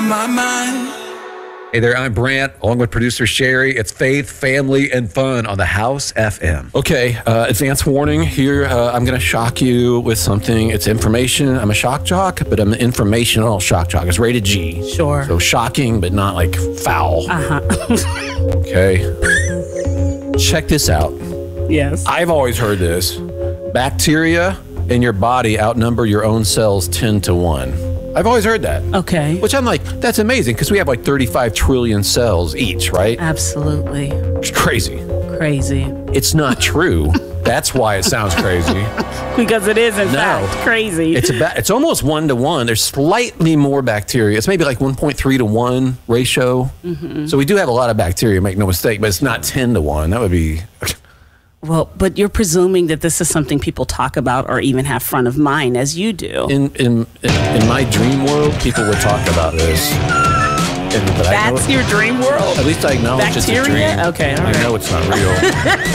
my mind. Hey there, I'm Brant, along with producer Sherry. It's Faith, Family, and Fun on the House FM. Okay, advance warning here. I'm going to shock you with something. It's information. I'm a shock jock, but I'm an informational shock jock. It's rated G. Sure. So shocking, but not like foul. Okay. Check this out. Yes. I've always heard this. Bacteria in your body outnumber your own cells 10 to 1. I've always heard that. Okay. Which I'm like, that's amazing because we have like 35 trillion cells each, right? Absolutely. It's crazy. Crazy. It's not true. That's why it sounds crazy. Because it is, in fact, crazy. It's almost 1 to 1. There's slightly more bacteria. It's maybe like 1.3 to 1 ratio. Mm-hmm. So we do have a lot of bacteria, make no mistake, but it's not 10 to 1. That would be... Well, but you're presuming that this is something people talk about or even have front of mind, as you do. In my dream world, people would talk about this. That's your dream world? At least I acknowledge it's a dream. Okay, all right. I know it's not real.